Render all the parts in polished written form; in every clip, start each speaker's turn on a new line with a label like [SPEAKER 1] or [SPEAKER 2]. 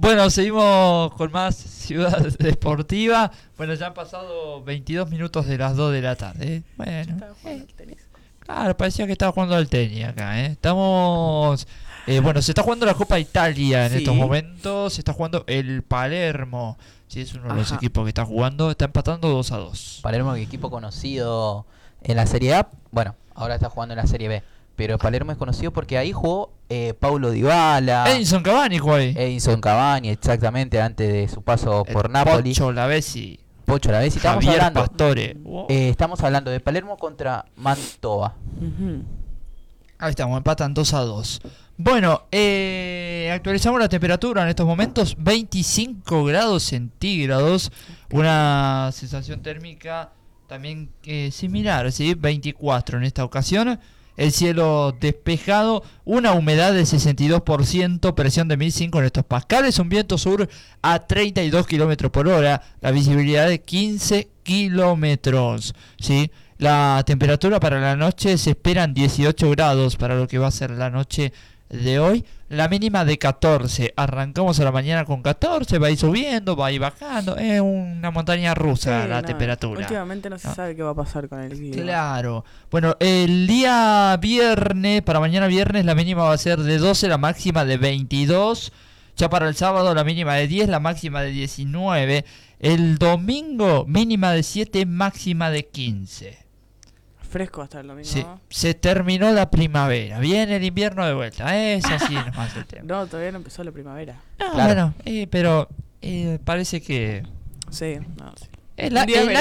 [SPEAKER 1] Bueno, seguimos con más Ciudad Deportiva. Bueno, ya han pasado 22 minutos de las 2 de la tarde. Bueno,
[SPEAKER 2] Estaba jugando al tenis.
[SPEAKER 1] claro, parecía que estaba jugando al tenis acá, Estamos... bueno, se está jugando la Copa Italia en estos momentos. Se está jugando el Palermo. Sí, es uno de los equipos que está jugando. Está empatando 2-2.
[SPEAKER 3] Palermo, que equipo conocido en la Serie A. Bueno, ahora está jugando en la Serie B. Pero Palermo es conocido porque ahí jugó Paulo Dybala.
[SPEAKER 1] Edinson Cavani jugó ahí.
[SPEAKER 3] Edinson Cavani, exactamente, antes de su paso por Napoli.
[SPEAKER 1] Pocho Lavezzi.
[SPEAKER 3] Pocho Lavezzi.
[SPEAKER 1] Javier Pastore.
[SPEAKER 3] Estamos hablando de Palermo contra Mantova.
[SPEAKER 1] Ahí estamos, empatan 2-2. Bueno, actualizamos la temperatura en estos momentos, 25 grados centígrados, una sensación térmica también similar, ¿sí? 24 en esta ocasión, el cielo despejado, una humedad del 62%, presión de 1005 en estos pascales, un viento sur a 32 kilómetros por hora, la visibilidad de 15 kilómetros, ¿sí? La temperatura para la noche se esperan 18 grados para lo que va a ser la noche de hoy. La mínima de 14. Arrancamos a la mañana con 14, va a ir subiendo, va a ir bajando. Es una montaña rusa la temperatura.
[SPEAKER 2] Últimamente no se sabe qué va a pasar con el clima.
[SPEAKER 1] Claro. Bueno, el día viernes, para mañana viernes, la mínima va a ser de 12, la máxima de 22. Ya para el sábado, la mínima de 10, la máxima de 19. El domingo, mínima de 7, máxima de 15.
[SPEAKER 2] Fresco hasta el domingo.
[SPEAKER 1] Sí, se terminó la primavera. Viene el invierno de vuelta. Es así nomás el tema.
[SPEAKER 2] No, todavía no empezó la primavera.
[SPEAKER 1] No, claro. Bueno, pero parece que...
[SPEAKER 2] Sí, no, sí.
[SPEAKER 1] El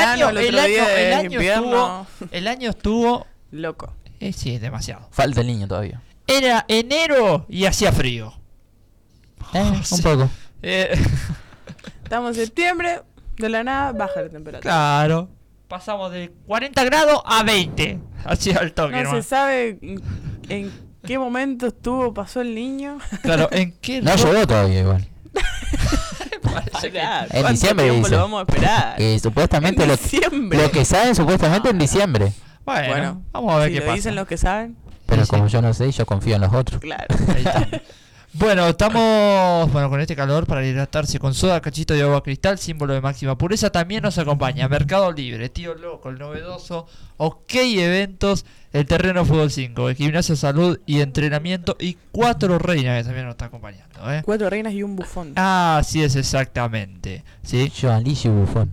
[SPEAKER 1] año estuvo...
[SPEAKER 2] Loco.
[SPEAKER 1] Sí, es demasiado.
[SPEAKER 3] Falta el niño todavía.
[SPEAKER 1] Era enero y hacía frío.
[SPEAKER 3] Un poco.
[SPEAKER 2] Estamos en septiembre, de la nada baja la temperatura.
[SPEAKER 1] Claro. Pasamos de 40 grados a 20. Así al toque.
[SPEAKER 2] No se sabe en qué momento pasó el niño.
[SPEAKER 1] Claro, en qué...
[SPEAKER 3] No llegó todavía igual. En diciembre dice.
[SPEAKER 2] Lo vamos a esperar.
[SPEAKER 3] Supuestamente lo que saben supuestamente en diciembre.
[SPEAKER 1] Bueno, vamos a ver qué pasa.
[SPEAKER 2] Dicen los que saben.
[SPEAKER 3] Pero como yo no sé, yo confío en los otros.
[SPEAKER 2] Claro.
[SPEAKER 1] Ahí está. Bueno, estamos con este calor para hidratarse con soda, cachito de agua cristal, símbolo de máxima pureza. También nos acompaña Mercado Libre, Tío Loco, el novedoso, OK Eventos, el Terreno Fútbol 5, el Gimnasio Salud y Entrenamiento y Cuatro Reinas, que también nos está acompañando.
[SPEAKER 2] Cuatro Reinas y un bufón.
[SPEAKER 1] Ah, así es, exactamente. ¿Sí?
[SPEAKER 3] Yo, Alicia Bufón.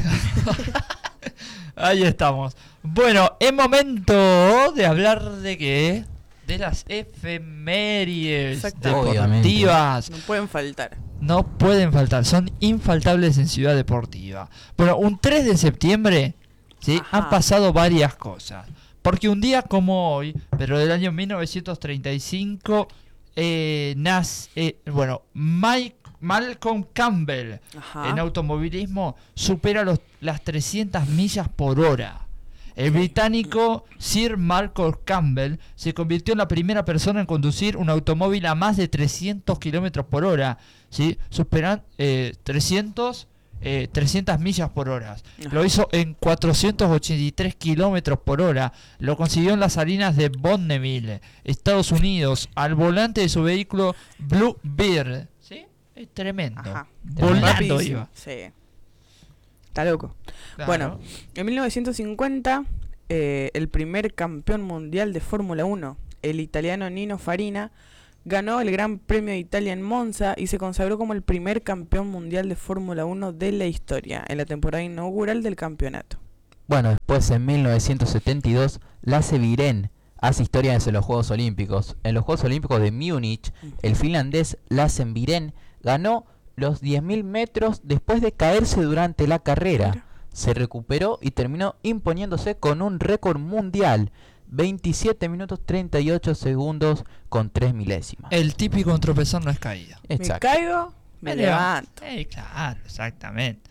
[SPEAKER 1] Ahí estamos. Bueno, es momento de hablar de qué... De las efemérides deportivas.
[SPEAKER 2] No pueden faltar.
[SPEAKER 1] No pueden faltar, son infaltables en Ciudad Deportiva. Bueno, un 3 de septiembre, ¿sí? Han pasado varias cosas. Porque un día como hoy, pero del año 1935, nace, Malcolm Campbell, en automovilismo, supera las 300 millas por hora. El británico Sir Malcolm Campbell se convirtió en la primera persona en conducir un automóvil a más de 300 kilómetros por hora, ¿sí? Superan 300 millas por hora. Lo hizo en 483 kilómetros por hora. Lo consiguió en las salinas de Bonneville, Estados Unidos, al volante de su vehículo Bluebird. ¿Sí? Es tremendo. Volando iba.
[SPEAKER 2] Sí. Está loco.
[SPEAKER 1] Claro.
[SPEAKER 2] Bueno, en 1950, el primer campeón mundial de Fórmula 1, el italiano Nino Farina, ganó el Gran Premio de Italia en Monza y se consagró como el primer campeón mundial de Fórmula 1 de la historia, en la temporada inaugural del campeonato.
[SPEAKER 3] Bueno, después en 1972, Lasse Viren hace historia en los Juegos Olímpicos. En los Juegos Olímpicos de Múnich, el finlandés Lasse Viren ganó los 10.000 metros después de caerse durante la carrera. Se recuperó y terminó imponiéndose con un récord mundial, 27 minutos 38 segundos con 3 milésimas.
[SPEAKER 1] El típico tropezón no es caída.
[SPEAKER 2] Exacto. Me caigo, me levanto.
[SPEAKER 1] Claro, exactamente.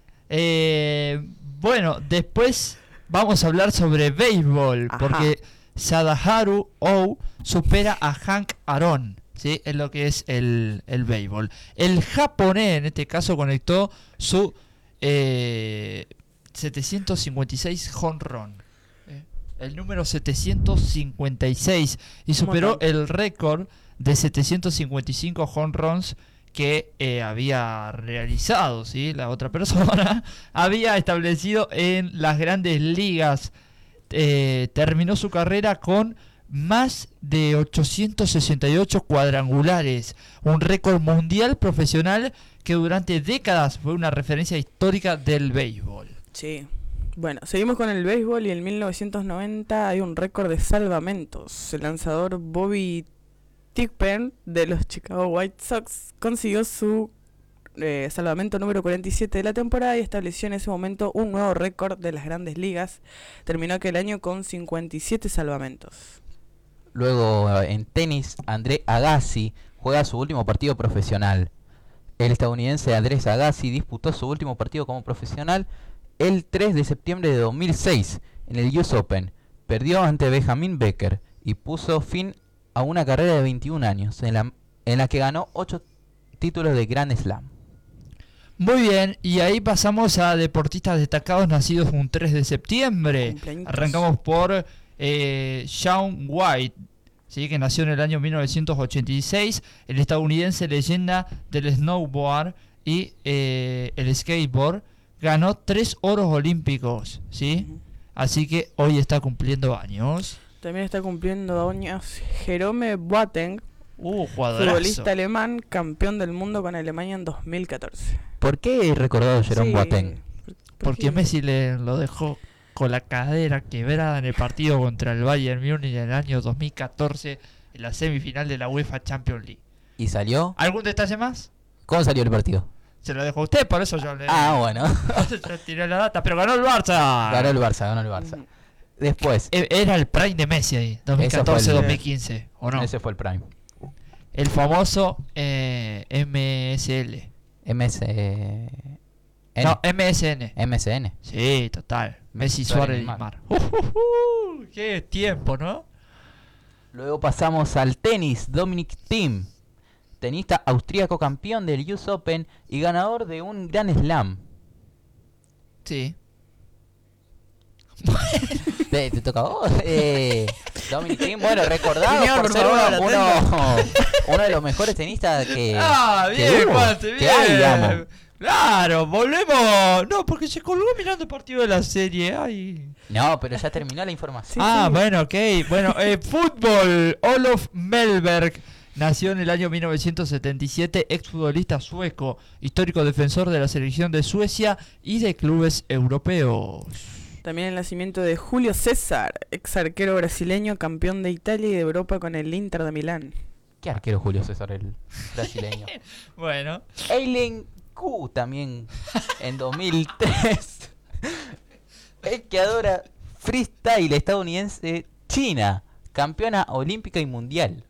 [SPEAKER 1] Bueno, después vamos a hablar sobre béisbol, porque Sadaharu Oh supera a Hank Aaron, ¿sí? En lo que es el béisbol. El japonés en este caso conectó su 756 home run, el número 756, y superó el récord de 755 home runs que había realizado, ¿sí? La otra persona había establecido en las grandes ligas. Terminó su carrera con más de 868 cuadrangulares, un récord mundial profesional que durante décadas fue una referencia histórica del béisbol.
[SPEAKER 2] Sí. Bueno, seguimos con el béisbol y en 1990 hay un récord de salvamentos. El lanzador Bobby Thigpen de los Chicago White Sox consiguió su salvamento número 47 de la temporada y estableció en ese momento un nuevo récord de las grandes ligas. Terminó aquel año con 57 salvamentos.
[SPEAKER 3] Luego en tenis, André Agassi juega su último partido profesional. El estadounidense Andrés Agassi disputó su último partido como profesional el 3 de septiembre de 2006 en el US Open. Perdió ante Benjamin Becker y puso fin a una carrera de 21 años en la que ganó 8 títulos de Grand Slam.
[SPEAKER 1] Muy bien, y ahí pasamos a deportistas destacados nacidos un 3 de septiembre. Arrancamos por Shaun White, ¿sí? Que nació en el año 1986, el estadounidense leyenda del snowboard y el skateboard. Ganó 3 oros olímpicos, ¿sí?
[SPEAKER 2] Uh-huh.
[SPEAKER 1] Así que hoy está cumpliendo años.
[SPEAKER 2] También está cumpliendo años Jerome Boateng,
[SPEAKER 1] Jugadorazo.
[SPEAKER 2] futbolista alemán, campeón del mundo con Alemania en 2014.
[SPEAKER 3] ¿Por qué he recordado Jerome Boateng?
[SPEAKER 1] Porque Messi lo dejó con la cadera quebrada en el partido contra el Bayern Múnich en el año 2014 en la semifinal de la UEFA Champions League.
[SPEAKER 3] ¿Y salió?
[SPEAKER 1] ¿Algún detalle más?
[SPEAKER 3] ¿Cómo salió el partido?
[SPEAKER 1] Se lo dejo a usted, por eso yo le
[SPEAKER 3] Bueno.
[SPEAKER 1] yo tiré la data, pero ganó el Barça.
[SPEAKER 3] Ganó el Barça. Después.
[SPEAKER 1] Era el prime de Messi ahí, 2014-2015, ¿o no?
[SPEAKER 3] Ese fue el prime.
[SPEAKER 1] El famoso MSL. No, MSN.
[SPEAKER 3] MSN.
[SPEAKER 1] Sí, total. Messi, Suárez y Neymar. Qué tiempo, ¿no?
[SPEAKER 3] Luego pasamos al tenis. Dominic Thiem, tenista austríaco, campeón del US Open y ganador de un Grand Slam.
[SPEAKER 1] Sí.
[SPEAKER 3] ¿Te toca a vos? Dominic Thiem, bueno, recordado
[SPEAKER 2] Señor,
[SPEAKER 3] por ser uno de los mejores tenistas que
[SPEAKER 1] bien,
[SPEAKER 3] hubo,
[SPEAKER 1] Juanse,
[SPEAKER 3] que
[SPEAKER 1] bien.
[SPEAKER 3] hay, digamos.
[SPEAKER 1] Claro, volvemos. No, porque se colgó mirando el partido de la serie. Ay.
[SPEAKER 3] No, pero ya terminó la información.
[SPEAKER 1] Bueno, ok. Bueno, fútbol. Olof Mellberg nació en el año 1977, exfutbolista sueco, histórico defensor de la selección de Suecia y de clubes europeos.
[SPEAKER 2] También el nacimiento de Julio César, ex arquero brasileño, campeón de Italia y de Europa con el Inter de Milán.
[SPEAKER 3] ¿Qué arquero Julio César, el brasileño?
[SPEAKER 1] Bueno.
[SPEAKER 3] Eileen Q también en 2003. Esquiadora freestyle estadounidense china, campeona olímpica y mundial.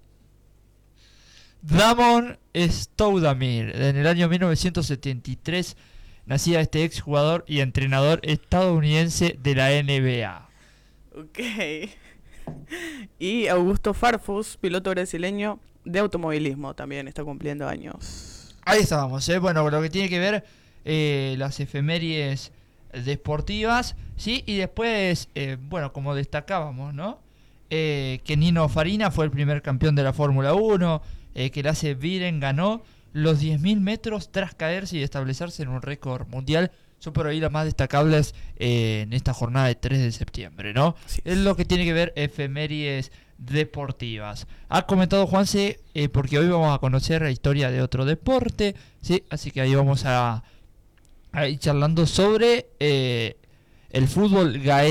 [SPEAKER 1] Damon Stoudamire, en el año 1973 nacía este exjugador y entrenador estadounidense de la NBA.
[SPEAKER 2] Ok. Y Augusto Farfus, piloto brasileño de automovilismo, también está cumpliendo años.
[SPEAKER 1] Ahí estábamos, bueno, lo que tiene que ver las efemérides deportivas, ¿sí? Y después, bueno, como destacábamos, ¿no? Que Nino Farina fue el primer campeón de la Fórmula 1, que Lasse Viren ganó los 10.000 metros tras caerse y establecerse en un récord mundial. Son por ahí las más destacables en esta jornada de 3 de septiembre, ¿no?
[SPEAKER 2] Sí.
[SPEAKER 1] Es lo que tiene que ver efemérides deportivas. Ha comentado Juanse, porque hoy vamos a conocer la historia de otro deporte, ¿sí? Así que ahí vamos a ir charlando sobre el fútbol gaélico.